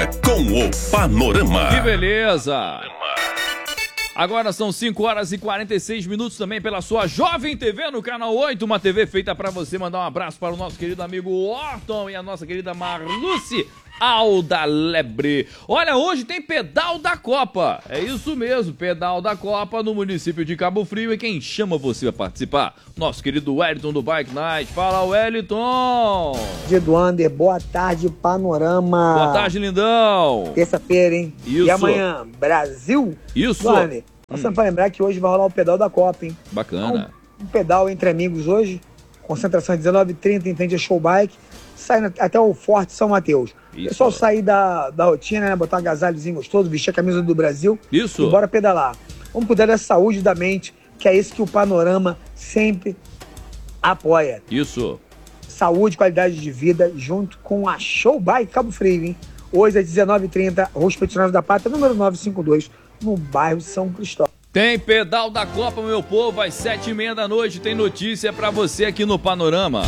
com o Panorama. Que beleza! Agora são 5 horas e 46 minutos também pela sua Jovem TV no Canal 8, uma TV feita para você. Mandar um abraço para o nosso querido amigo Orton e a nossa querida Marluce Aldalebre. Olha, hoje tem Pedal da Copa. É isso mesmo, Pedal da Copa no município de Cabo Frio. E quem chama você a participar? Nosso querido Wellington do Bike Night. Fala, Wellington! Do Ander, boa tarde, Panorama. Boa tarde, lindão. Terça-feira, hein? Isso. E amanhã, Brasil? Isso. Ander, passando pra lembrar que hoje vai rolar o Pedal da Copa, hein? Bacana. Um pedal entre amigos hoje. Concentração às 19h30 em frente a Show Bike. Saindo até o Forte São Mateus. Isso. Pessoal sair da rotina, né? Botar um agasalhozinho gostoso, vestir a camisa do Brasil. Isso. E bora pedalar. Vamos cuidar da saúde e da mente, que é isso que o Panorama sempre apoia. Isso. Saúde, qualidade de vida, junto com a Show Bike Cabo Frio, hein? Hoje às 19h30, Rua Expedicionário da Pátria, número 952, no bairro São Cristóvão. Tem Pedal da Copa, meu povo, às 7h30 da noite. Tem notícia pra você aqui no Panorama.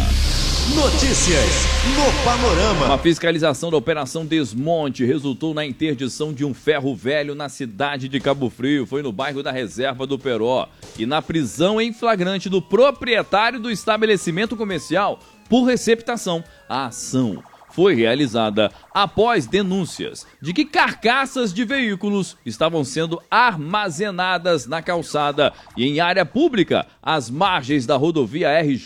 Notícias no Panorama. Uma fiscalização da Operação Desmonte resultou na interdição de um ferro velho na cidade de Cabo Frio. Foi no bairro da Reserva do Peró. E na prisão em flagrante do proprietário do estabelecimento comercial por receptação. A ação foi realizada após denúncias de que carcaças de veículos estavam sendo armazenadas na calçada e em área pública, às margens da rodovia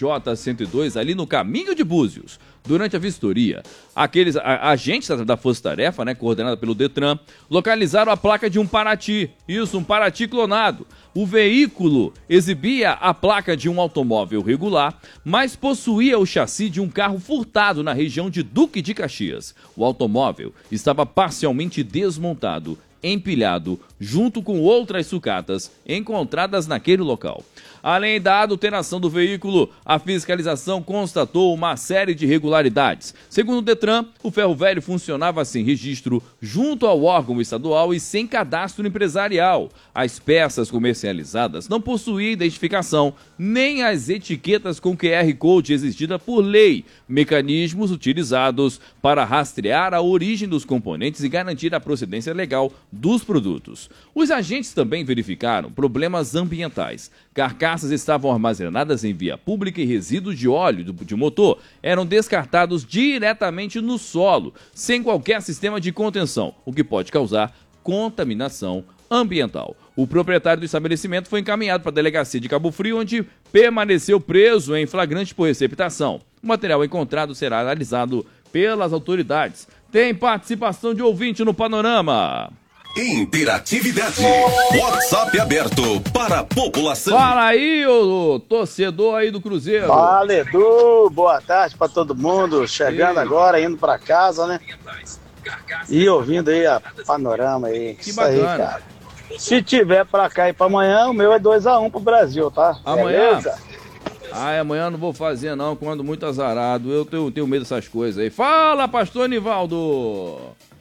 RJ-102, ali no caminho de Búzios. Durante a vistoria, aqueles agentes da Força Tarefa, coordenada pelo Detran, localizaram a placa de um Paraty. Isso, um Paraty clonado. O veículo exibia a placa de um automóvel regular, mas possuía o chassi de um carro furtado na região de Duque de Caxias. O automóvel estava parcialmente desmontado, empilhado, junto com outras sucatas encontradas naquele local. Além da adulteração do veículo, a fiscalização constatou uma série de irregularidades. Segundo o Detran, o ferro velho funcionava sem registro junto ao órgão estadual e sem cadastro empresarial. As peças comercializadas não possuíam identificação, nem as etiquetas com QR Code exigida por lei, mecanismos utilizados para rastrear a origem dos componentes e garantir a procedência legal dos produtos. Os agentes também verificaram problemas ambientais. Carcaças estavam armazenadas em via pública e resíduos de óleo de motor eram descartados diretamente no solo, sem qualquer sistema de contenção, o que pode causar contaminação ambiental. O proprietário do estabelecimento foi encaminhado para a delegacia de Cabo Frio, onde permaneceu preso em flagrante por receptação. O material encontrado será analisado pelas autoridades. Tem participação de ouvinte no Panorama. Interatividade. WhatsApp aberto para a população. Fala aí, ô torcedor aí do Cruzeiro. Fala, Edu. Boa tarde para todo mundo. Chegando agora, indo para casa, né? E ouvindo aí a Panorama aí. Que isso bacana. aí, cara. Se tiver para cá e para amanhã, o meu é 2-1 pro Brasil, tá? Amanhã? Beleza? Amanhã não vou fazer não, quando muito azarado. Eu tenho medo dessas coisas aí. Fala, pastor Nivaldo.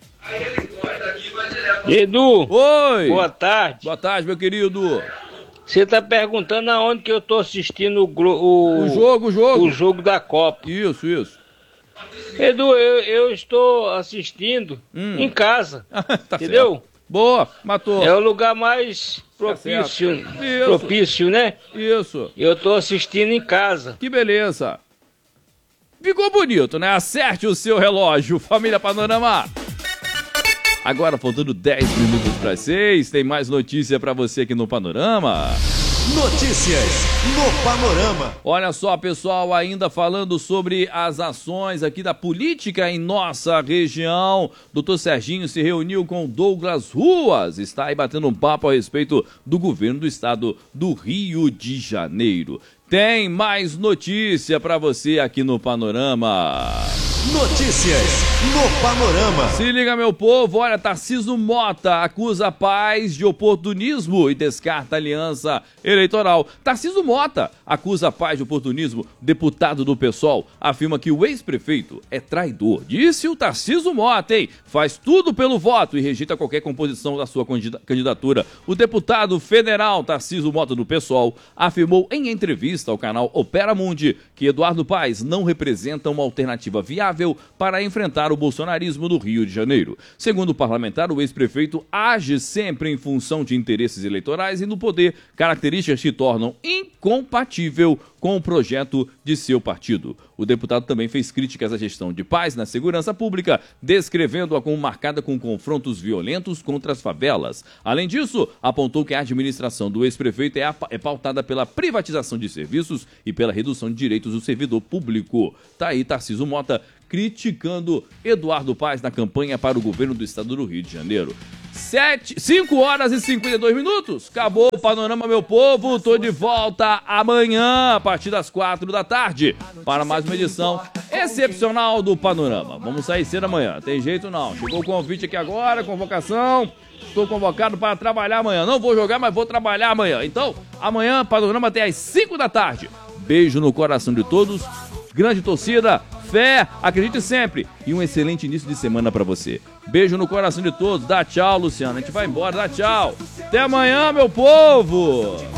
Edu, Oi. boa tarde. Boa tarde, meu querido. Você tá perguntando aonde que eu tô assistindo O jogo da Copa. Isso. Edu, eu estou assistindo em casa, Tá entendeu? certo. Boa, matou. É o lugar mais propício, né? Isso. Eu tô assistindo em casa. Que beleza. Ficou bonito, né? Acerte o seu relógio, família Panorama. Agora, faltando 10 minutos para 6, tem mais notícia para você aqui no Panorama. Notícias no Panorama. Olha só, pessoal, ainda falando sobre as ações aqui da política em nossa região. Dr. Serginho se reuniu com Douglas Ruas, está aí batendo um papo a respeito do governo do estado do Rio de Janeiro. Tem mais notícia para você aqui no Panorama. Notícias no Panorama. Se liga, meu povo, olha, Tarcísio Mota acusa Paz de oportunismo e descarta aliança eleitoral. Tarcísio Mota acusa Paz de oportunismo. Deputado do PSOL afirma que o ex-prefeito é traidor. Disse o Tarcísio Mota, hein? Faz tudo pelo voto e rejeita qualquer composição da sua candidatura. O deputado federal Tarcísio Mota do PSOL afirmou em entrevista entrevista ao canal Opera Mundi que Eduardo Paes não representa uma alternativa viável para enfrentar o bolsonarismo do Rio de Janeiro. Segundo o parlamentar, o ex-prefeito age sempre em função de interesses eleitorais e no poder, características que tornam incompatível com o projeto de seu partido. O deputado também fez críticas à gestão de Paes na segurança pública, descrevendo-a como marcada com confrontos violentos contra as favelas. Além disso, apontou que a administração do ex-prefeito é pautada pela privatização de serviços e pela redução de direitos do servidor público. Tá aí Tarcísio Mota criticando Eduardo Paes na campanha para o governo do estado do Rio de Janeiro. 5 horas e 52 minutos. Acabou o Panorama, meu povo. Tô de volta amanhã, a partir das 4 da tarde, para mais uma edição excepcional do Panorama. Vamos sair cedo amanhã, tem jeito não. Chegou o convite aqui agora, convocação. Estou convocado para trabalhar amanhã. Não vou jogar, mas vou trabalhar amanhã. Então, amanhã, Panorama até às 5 da tarde. Beijo no coração de todos. Grande torcida, fé, acredite sempre. E um excelente início de semana para você. Beijo no coração de todos. Dá tchau, Luciano. A gente vai embora, dá tchau. Até amanhã, meu povo.